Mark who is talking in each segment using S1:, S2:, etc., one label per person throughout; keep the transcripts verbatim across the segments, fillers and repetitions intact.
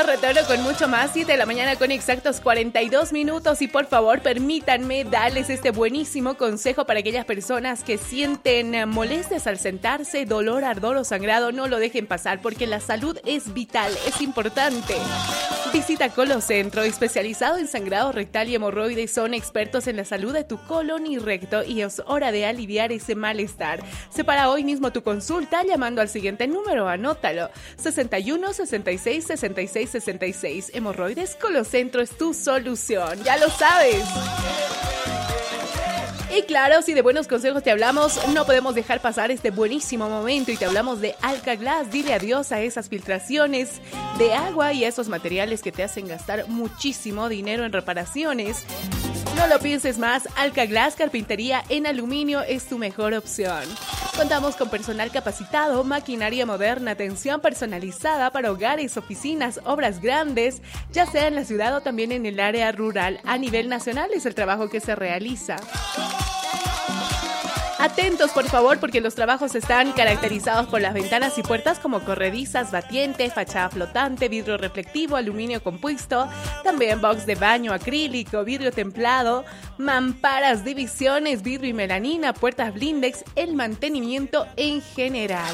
S1: retorno con mucho más. Siete de la mañana con exactos cuarenta y dos minutos. Y por favor, permítanme darles este buenísimo consejo para aquellas personas que sienten molestias al sentarse, dolor, ardor o sangrado. No lo dejen pasar porque la salud es vital, es importante. Visita Colocentro, especializado en sangrado rectal y hemorroides. Son expertos en la salud de tu colon y recto y es hora de aliviar ese malestar. Separa hoy mismo tu consulta llamando al siguiente número, anótalo: sesenta y uno, sesenta y seis, sesenta y seis, sesenta y seis. Hemorroides, Colocentro es tu solución, ya lo sabes. Y claro, si de buenos consejos te hablamos, no podemos dejar pasar este buenísimo momento y te hablamos de Alka-Glass. Dile adiós a esas filtraciones de agua y a esos materiales que te hacen gastar muchísimo dinero en reparaciones. No lo pienses más, Alka-Glass Carpintería en aluminio es tu mejor opción. Contamos con personal capacitado, maquinaria moderna, atención personalizada para hogares, oficinas, obras grandes, ya sea en la ciudad o también en el área rural. A nivel nacional es el trabajo que se realiza. Atentos, por favor, porque los trabajos están caracterizados por las ventanas y puertas como corredizas, batiente, fachada flotante, vidrio reflectivo, aluminio compuesto, también box de baño acrílico, vidrio templado, mamparas, divisiones, vidrio y melanina, puertas blindex, el mantenimiento en general.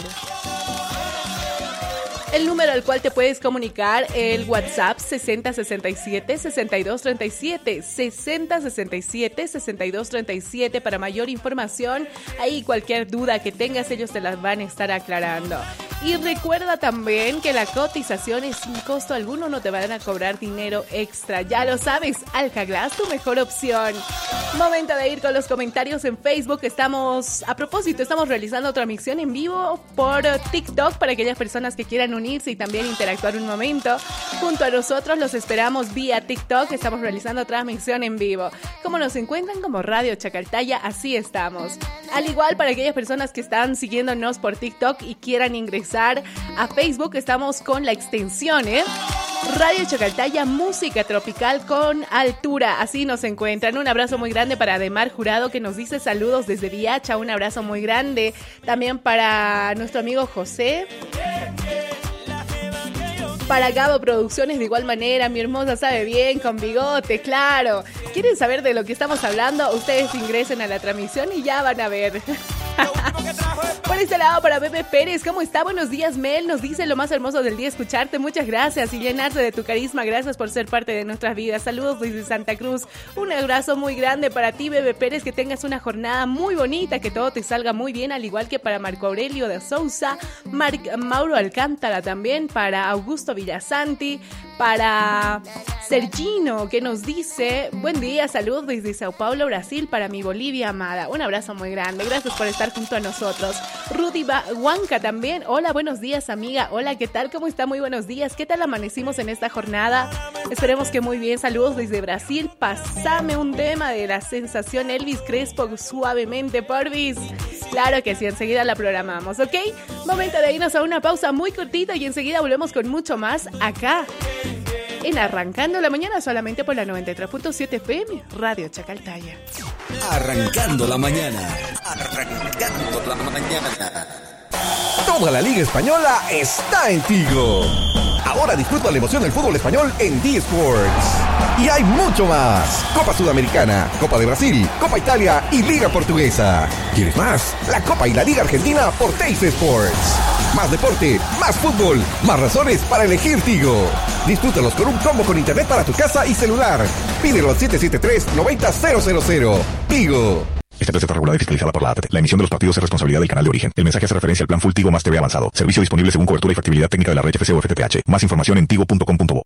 S1: El número al cual te puedes comunicar, el WhatsApp sesenta sesenta y siete, sesenta y dos treinta y siete, sesenta sesenta y siete, sesenta y dos treinta y siete para mayor información. Ahí cualquier duda que tengas, ellos te las van a estar aclarando. Y recuerda también que la cotización es sin costo alguno, no te van a cobrar dinero extra. Ya lo sabes, Alka-Glass, tu mejor opción. Momento de ir con los comentarios en Facebook. Estamos, a propósito, estamos realizando transmisión en vivo por TikTok para aquellas personas que quieran unirse y también interactuar un momento junto a nosotros. Los esperamos vía TikTok. Estamos realizando transmisión en vivo. Como nos encuentran como Radio Chacaltaya, así estamos. Al igual para aquellas personas que están siguiéndonos por TikTok y quieran ingresar a Facebook, estamos con la extensión, ¿eh? Radio Chacaltaya, música tropical con altura. Así nos encuentran. Un abrazo muy grande para Ademar Jurado, que nos dice saludos desde Viacha. Un abrazo muy grande. También para nuestro amigo José. Para Gabo Producciones, de igual manera, mi hermosa sabe bien, con bigote, claro. ¿Quieren saber de lo que estamos hablando? Ustedes ingresen a la transmisión y ya van a ver. Por este lado, para Pepe Pérez, ¿cómo está? Buenos días, Mel. Nos dice lo más hermoso del día, escucharte. Muchas gracias y llenarse de tu carisma. Gracias por ser parte de nuestras vidas. Saludos desde Santa Cruz. Un abrazo muy grande para ti, Pepe Pérez. Que tengas una jornada muy bonita, que todo te salga muy bien, al igual que para Marco Aurelio de Sousa, Mar- Mauro Alcántara también, para Augusto Villasanti, para Sergino, que nos dice buen día, saludos desde Sao Paulo, Brasil, para mi Bolivia amada. Un abrazo muy grande, gracias por estar junto a nosotros. Rudy Huanca también, hola, buenos días amiga, hola, ¿qué tal? ¿Cómo está? Muy buenos días, ¿qué tal amanecimos en esta jornada? Esperemos que muy bien, saludos desde Brasil. Pásame un tema de la sensación Elvis Crespo, suavemente, porvis. Claro que sí, enseguida la programamos, ¿ok? Momento de irnos a una pausa muy cortita y enseguida volvemos con mucho más acá en Arrancando la Mañana, solamente por la noventa y tres punto siete F M, Radio Chacaltaya.
S2: Arrancando la Mañana. Arrancando la Mañana.
S3: Toda la Liga Española está en Tigo. Ahora disfruta la emoción del fútbol español en D-Sports. Y hay mucho más. Copa Sudamericana, Copa de Brasil, Copa Italia y Liga Portuguesa. ¿Quieres más? La Copa y la Liga Argentina por Teis Sports. Más deporte, más fútbol, más razones para elegir Tigo. Disfrútalos con un combo con internet para tu casa y celular. Pídelo al siete siete tres, nueve cero cero cero. Tigo.
S4: Esta empresa está regulada y fiscalizada por la A T T. La emisión de los partidos es responsabilidad del canal de origen. El mensaje hace referencia al plan Full Tigo más T V avanzado. Servicio disponible según cobertura y factibilidad técnica de la red F C o F T T H. Más información en tigo punto com punto bo.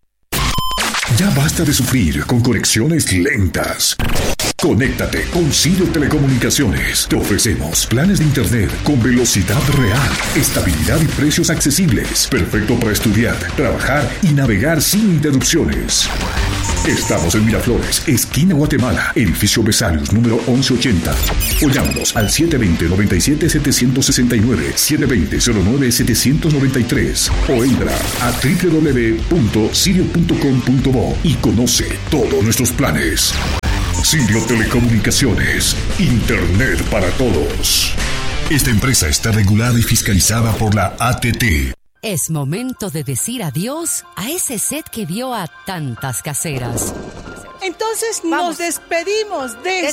S5: Ya basta de sufrir con conexiones lentas. Conéctate con Sirio Telecomunicaciones. Te ofrecemos planes de internet con velocidad real, estabilidad y precios accesibles. Perfecto para estudiar, trabajar y navegar sin interrupciones. Estamos en Miraflores, esquina Guatemala, edificio Besarios, número once ochenta. O llámanos al siete dos cero, nueve siete, siete seis nueve, siete dos cero, cero nueve, siete nueve tres. O entra a doble u doble u doble u punto sirio punto com punto bo y conoce todos nuestros planes. Sirio Telecomunicaciones, Internet para todos. Esta empresa está regulada y fiscalizada por la A T T.
S6: Es momento de decir adiós a ese set que dio a tantas caseras.
S7: Entonces
S1: Vamos.
S7: nos despedimos de